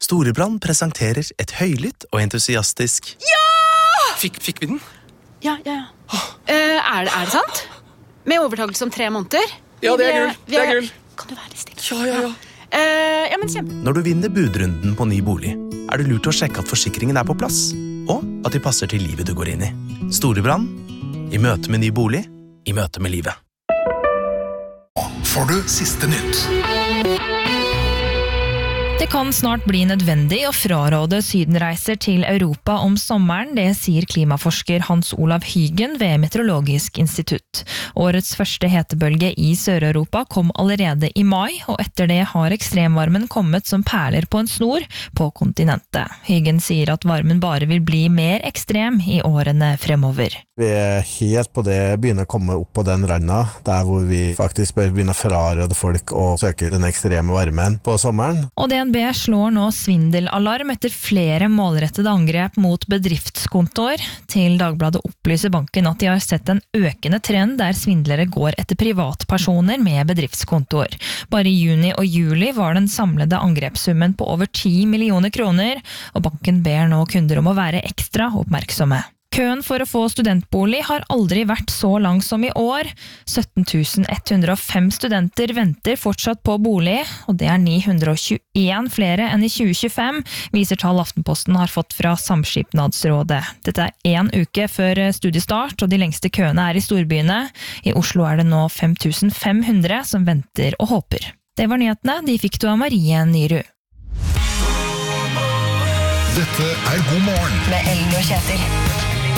Storebrand presenterer et høylytt og entusiastisk Fikk vi den? Ja. Er det sant? Med overtakelse om 3 måneder? Ja, det er gull. Kan du være litt stille? Ja. Ja, men kjempe. Når du vinner budrunden på ny bolig, er det lurt å sjekke at forsikringen er på plass, og at de passer til livet du går inn i. Storebrand, i møte med ny bolig, i møte med livet. Får du siste nytt? Det kan snart bli nødvendig å fraråde sydenreiser til Europa om sommeren, det sier klimaforsker Hans Olav Hygen ved Meteorologisk institutt. Årets første hetebølge i Sør-Europa kom allerede i mai, og etter det har ekstremvarmen kommet som perler på en snor på kontinentet. Hygen sier at varmen bare vil bli mer ekstrem i årene fremover. Vi er helt på det, begynner å komme opp på den randa, der hvor vi faktisk bør begynne å fraråde folk å søke den ekstreme varmen på sommeren. Og DNB slår nå svindelalarm etter flere målrettede angrep mot bedriftskontor. Til Dagbladet opplyser banken at de har sett en økende trend der svindlere går etter privatpersoner med bedriftskontor. Bare i juni og juli var den samlede angrepssummen på over 10 millioner kroner, og banken ber nå kunder om å være ekstra oppmerksomme. Køen for å få studentbolig har aldri vært så lang som i år. 17 105 studenter venter fortsatt på bolig, og det er 921 flere enn i 2025, viser tall Aftenposten har fått fra Samskipnadsrådet. Dette er 1 uke før studiestart, og de lengste køene er i storbyene. I Oslo er det nå 5500 som venter og håper. Det var nyhetene, de fikk du av Marie Nyrud. Dette er God morgen Med Ellen og Kjetil.